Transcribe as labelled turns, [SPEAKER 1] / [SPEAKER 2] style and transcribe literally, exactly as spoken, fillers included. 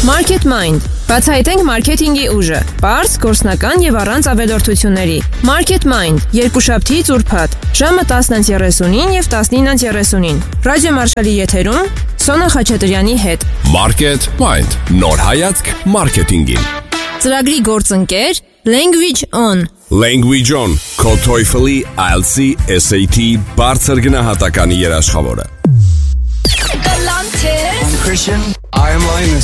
[SPEAKER 1] Market Mind. Բացահայտենք մարքեթինգի ուժը։ Պարզ, գործնական եւ առանց ավելորդությունների։ Market Mind. Երկուշաբթի ծուրփաթ։ Ժամը տասնը երեսունին եւ տասնինը երեսունին։ Ռադիո Մարշալի եթերում Սոնա Խաչատրյանի հետ։
[SPEAKER 2] Market Mind. Նոր հայացք մարքեթինգին։
[SPEAKER 1] Ծրագրի գործընկեր Language On.
[SPEAKER 2] Language On. Քո TOEFL-ի, I E L T S-ի, S A T բարձր գնահատականի երաշխավորը։
[SPEAKER 3] I'm Christian. I am Linus.